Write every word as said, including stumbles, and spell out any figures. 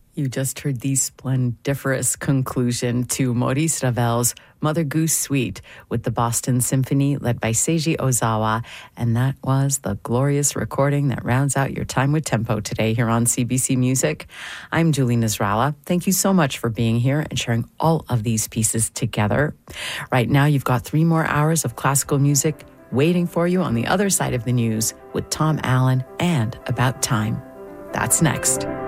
You just heard the splendiferous conclusion to Maurice Ravel's Mother Goose Suite with the Boston Symphony led by Seiji Ozawa. And that was the glorious recording that rounds out your time with tempo today here on C B C Music. I'm Julie Nasrallah. Thank you so much for being here and sharing all of these pieces together. Right now, you've got three more hours of classical music waiting for you on the other side of the news with Tom Allen and About Time. That's next.